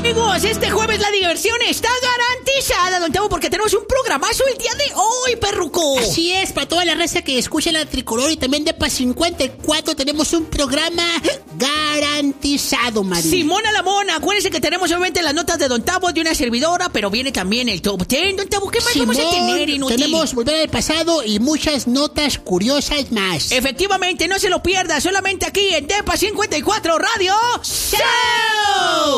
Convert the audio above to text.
amigos, este jueves la diversión está garantizada, don Tavo, porque tenemos un programazo el día de hoy, perruco. Así es, para toda la raza que escucha la Tricolor y también de PA 54 tenemos un programa garantizado, Marín. Simona la Mona, acuérdense que tenemos obviamente las notas de don Tavo, de una servidora, pero viene también el Top 10. Don Tavo, ¿qué más vamos a tener, inútil? Tenemos Volver al Pasado y muchas notas curiosas más. Efectivamente, no se lo pierda, solamente aquí en DEPA 54 Radio Show.